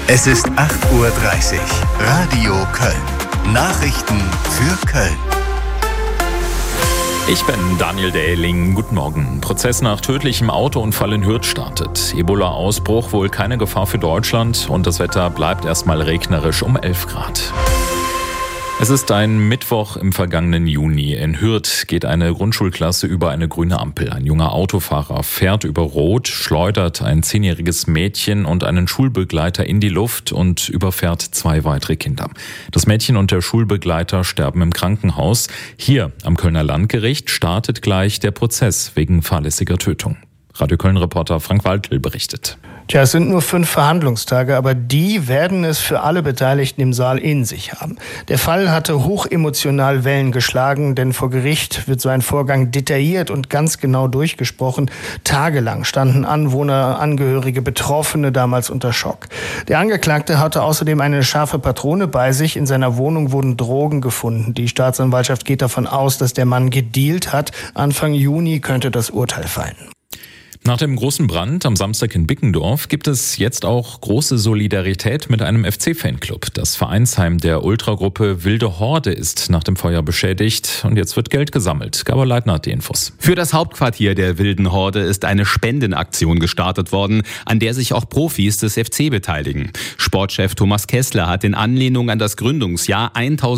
Es ist 8:30 Uhr. Radio Köln. Nachrichten für Köln. Ich bin Daniel Dehling. Guten Morgen. Prozess nach tödlichem Autounfall in Hürth startet. Ebola-Ausbruch, wohl keine Gefahr für Deutschland und das Wetter bleibt erstmal regnerisch um 11 Grad. Es ist ein Mittwoch im vergangenen Juni. In Hürth geht eine Grundschulklasse über eine grüne Ampel. Ein junger Autofahrer fährt über Rot, schleudert ein 10-jähriges Mädchen und einen Schulbegleiter in die Luft und überfährt 2 weitere Kinder. Das Mädchen und der Schulbegleiter sterben im Krankenhaus. Hier am Kölner Landgericht startet gleich der Prozess wegen fahrlässiger Tötung. Radio Köln-Reporter Frank Waldl berichtet. Tja, es sind nur 5 Verhandlungstage, aber die werden es für alle Beteiligten im Saal in sich haben. Der Fall hatte hochemotional Wellen geschlagen, denn vor Gericht wird so ein Vorgang detailliert und ganz genau durchgesprochen. Tagelang standen Anwohner, Angehörige, Betroffene damals unter Schock. Der Angeklagte hatte außerdem eine scharfe Patrone bei sich. In seiner Wohnung wurden Drogen gefunden. Die Staatsanwaltschaft geht davon aus, dass der Mann gedealt hat. Anfang Juni könnte das Urteil fallen. Nach dem großen Brand am Samstag in Bickendorf gibt es jetzt auch große Solidarität mit einem FC-Fanclub. Das Vereinsheim der Ultragruppe Wilde Horde ist nach dem Feuer beschädigt und jetzt wird Geld gesammelt. Gabor Leitner hat die Infos. Für das Hauptquartier der Wilden Horde ist eine Spendenaktion gestartet worden, an der sich auch Profis des FC beteiligen. Sportchef Thomas Kessler hat in Anlehnung an das Gründungsjahr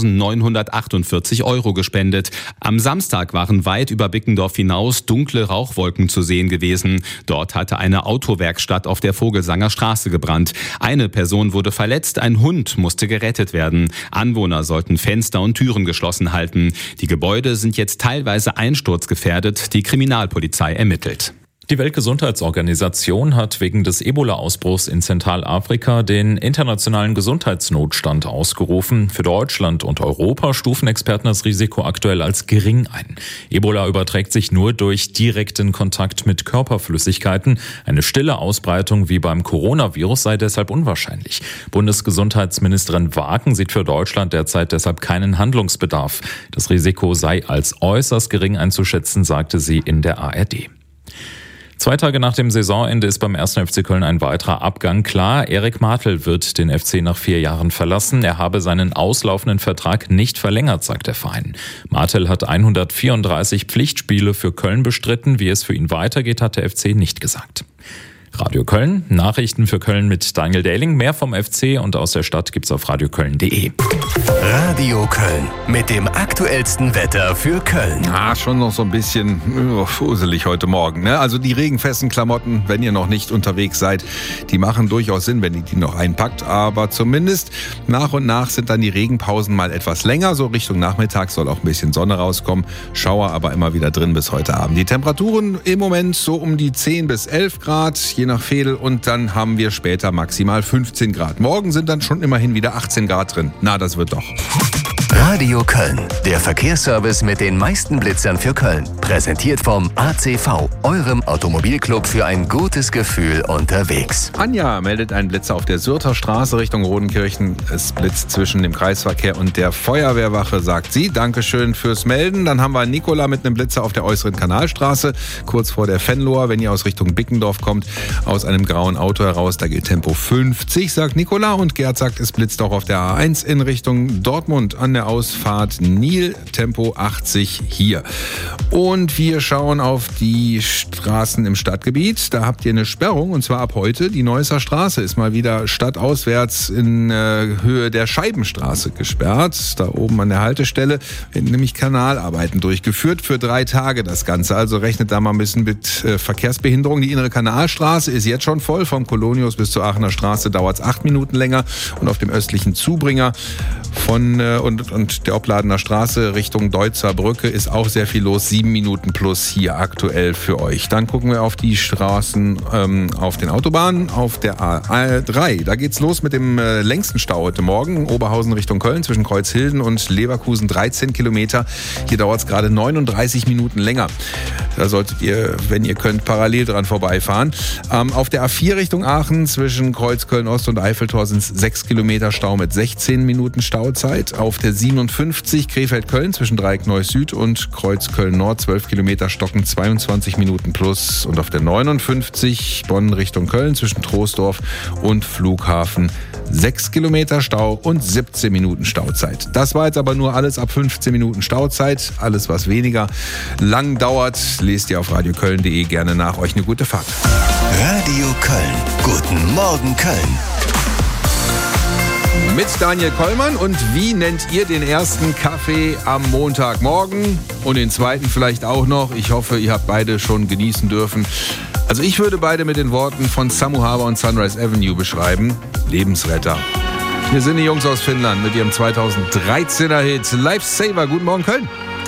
1.948 € gespendet. Am Samstag waren weit über Bickendorf hinaus dunkle Rauchwolken zu sehen gewesen. Dort hatte eine Autowerkstatt auf der Vogelsanger Straße gebrannt. Eine Person wurde verletzt, ein Hund musste gerettet werden. Anwohner sollten Fenster und Türen geschlossen halten. Die Gebäude sind jetzt teilweise einsturzgefährdet. Die Kriminalpolizei ermittelt. Die Weltgesundheitsorganisation hat wegen des Ebola-Ausbruchs in Zentralafrika den internationalen Gesundheitsnotstand ausgerufen. Für Deutschland und Europa stufen Experten das Risiko aktuell als gering ein. Ebola überträgt sich nur durch direkten Kontakt mit Körperflüssigkeiten. Eine stille Ausbreitung wie beim Coronavirus sei deshalb unwahrscheinlich. Bundesgesundheitsministerin Wagen sieht für Deutschland derzeit deshalb keinen Handlungsbedarf. Das Risiko sei als äußerst gering einzuschätzen, sagte sie in der ARD. 2 Tage nach dem Saisonende ist beim 1. FC Köln ein weiterer Abgang klar. Erik Martel wird den FC nach 4 Jahren verlassen. Er habe seinen auslaufenden Vertrag nicht verlängert, sagt der Verein. Martel hat 134 Pflichtspiele für Köln bestritten. Wie es für ihn weitergeht, hat der FC nicht gesagt. Radio Köln, Nachrichten für Köln mit Daniel Dehling. Mehr vom FC und aus der Stadt gibt's auf radioköln.de. Radio Köln mit dem aktuellsten Wetter für Köln. Schon noch so ein bisschen fuselig heute Morgen. Ne? Also die regenfesten Klamotten, wenn ihr noch nicht unterwegs seid, die machen durchaus Sinn, wenn ihr die noch einpackt. Aber zumindest nach und nach sind dann die Regenpausen mal etwas länger. So Richtung Nachmittag soll auch ein bisschen Sonne rauskommen. Schauer aber immer wieder drin bis heute Abend. Die Temperaturen im Moment so um die 10 bis 11 Grad, je nach Veedel. Und dann haben wir später maximal 15 Grad. Morgen sind dann schon immerhin wieder 18 Grad drin. Na, das wird doch. Radio Köln, der Verkehrsservice mit den meisten Blitzern für Köln. Präsentiert vom ACV, eurem Automobilclub für ein gutes Gefühl unterwegs. Anja meldet einen Blitzer auf der Sürter Straße Richtung Rodenkirchen. Es blitzt zwischen dem Kreisverkehr und der Feuerwehrwache, sagt sie. Dankeschön fürs Melden. Dann haben wir Nicola mit einem Blitzer auf der äußeren Kanalstraße, kurz vor der Venloer, wenn ihr aus Richtung Bickendorf kommt, aus einem grauen Auto heraus. Da gilt Tempo 50, sagt Nicola. Und Gerd sagt, es blitzt auch auf der A1 in Richtung Dortmund an der Ausfahrt Nil, Tempo 80 hier. Und wir schauen auf die Straßen im Stadtgebiet. Da habt ihr eine Sperrung und zwar ab heute. Die Neusser Straße ist mal wieder stadtauswärts in Höhe der Scheibenstraße gesperrt. Da oben an der Haltestelle werden nämlich Kanalarbeiten durchgeführt. Für 3 Tage das Ganze. Also rechnet da mal ein bisschen mit Verkehrsbehinderung. Die innere Kanalstraße ist jetzt schon voll. Vom Kolonius bis zur Aachener Straße dauert es 8 Minuten länger. Und auf dem östlichen Zubringer von und der Opladener Straße Richtung Deutzer Brücke ist auch sehr viel los. 7 Minuten plus hier aktuell für euch. Dann gucken wir auf die Straßen auf den Autobahnen. Auf der A3, da geht's los mit dem längsten Stau heute Morgen. Oberhausen Richtung Köln zwischen Kreuzhilden und Leverkusen 13 Kilometer. Hier dauert es gerade 39 Minuten länger. Da solltet ihr, wenn ihr könnt, parallel dran vorbeifahren. Auf der A4 Richtung Aachen zwischen Kreuzköln Ost und Eiffeltor sind es 6 Kilometer Stau mit 16 Minuten Stauzeit. Auf der 57 Krefeld-Köln zwischen Dreieckneuss Süd und Kreuzköln Nord 12 Kilometer stocken 22 Minuten plus. Und auf der 59 Bonn Richtung Köln zwischen Troisdorf und Flughafen 6 Kilometer Stau und 17 Minuten Stauzeit. Das war jetzt aber nur alles ab 15 Minuten Stauzeit. Alles, was weniger lang dauert, lest ihr auf radioköln.de gerne nach. Euch eine gute Fahrt. Radio Köln. Guten Morgen Köln. Mit Daniel Kollmann. Und wie nennt ihr den ersten Kaffee am Montagmorgen? Und den zweiten vielleicht auch noch. Ich hoffe, ihr habt beide schon genießen dürfen. Also ich würde beide mit den Worten von Samu Haber und Sunrise Avenue beschreiben. Lebensretter. Hier sind die Jungs aus Finnland mit ihrem 2013er Hit Lifesaver. Guten Morgen Köln.